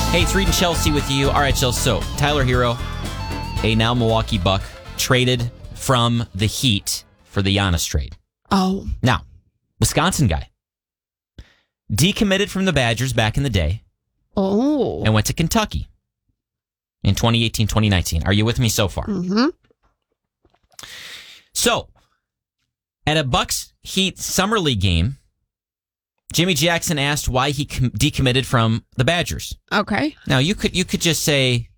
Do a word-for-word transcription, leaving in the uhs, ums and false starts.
Hey, it's Reed and Chelsea with you. All right, Chelsea. So, Tyler Hero, a now Milwaukee Buck, traded from the Heat for the Giannis trade. Oh. Now, Wisconsin guy. Decommitted from the Badgers back in the day. Oh. And went to Kentucky in twenty eighteen, twenty nineteen. Are you with me so far? Mm-hmm. So, at a Bucks Heat Summer League game, Jimmy Jackson asked why he com- decommitted from the Badgers. Okay. Now, you could you could just say,